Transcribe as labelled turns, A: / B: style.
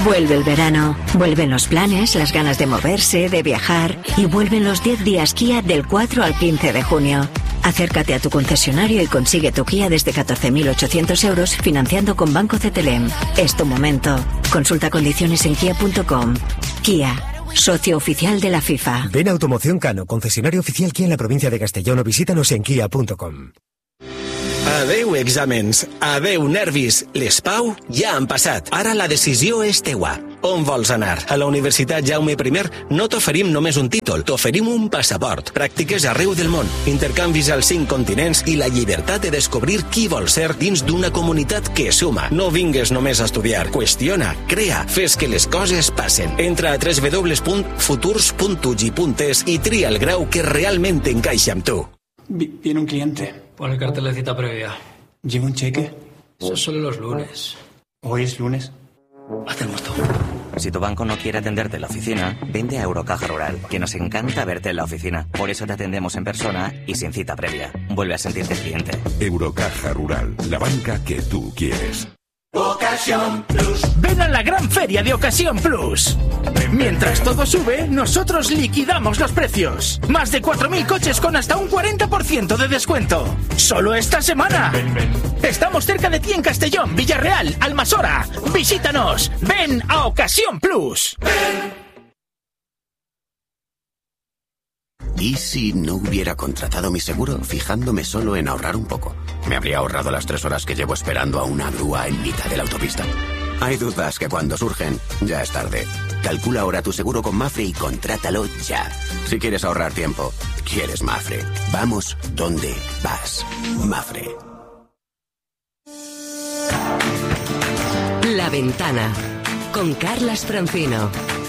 A: Vuelve el verano, vuelven los planes, las ganas de moverse, de viajar y vuelven los 10 días Kia del 4 al 15 de junio. Acércate a tu concesionario y consigue tu Kia desde 14.800 euros financiando con Banco CTLM. Es tu momento. Consulta condiciones en kia.com. Kia, socio oficial de la FIFA.
B: Ven a Automoción Cano, concesionario oficial Kia en la provincia de Castellón o visítanos en kia.com.
C: Adeu exàmens, adeu nervis. Les Pau ja han passat. Ara la decisió és teua. On vols anar? A la Universitat Jaume I no t'oferim només un títol, t'oferim un passaport. Pràctiques arreu del món, intercanvis als 5 continents i la llibertat de descobrir qui vols ser dins d'una comunitat que suma. No vingues només a estudiar, qüestiona, crea, fes que les coses passen. Entra a www.futurs.ugi.es i tria el grau que realment encaixa amb tu.
D: Viene un cliente.
E: Pon el cartel de cita previa.
D: ¿Lleva un cheque?
E: Eso es solo los lunes.
D: Hoy es lunes.
E: Hacemos todo.
F: Si tu banco no quiere atenderte en la oficina, vente a Eurocaja Rural, que nos encanta verte en la oficina. Por eso te atendemos en persona y sin cita previa. Vuelve a sentirte cliente.
G: Eurocaja Rural, la banca que tú quieres.
H: Ocasión Plus. Ven a la gran feria de Ocasión Plus. Mientras todo sube, nosotros liquidamos los precios. Más de 4.000 coches con hasta un 40% de descuento. Solo esta semana. Estamos cerca de ti en Castellón, Villarreal, Almasora. Visítanos. Ven a Ocasión Plus.
I: ¿Y si no hubiera contratado mi seguro fijándome solo en ahorrar un poco? Me habría ahorrado las 3 horas que llevo esperando a una grúa en mitad de la autopista. Hay dudas que cuando surgen, ya es tarde. Calcula ahora tu seguro con Mafre y contrátalo ya. Si quieres ahorrar tiempo, quieres Mafre. Vamos donde vas. Mafre.
J: La Ventana con Carlas Francino.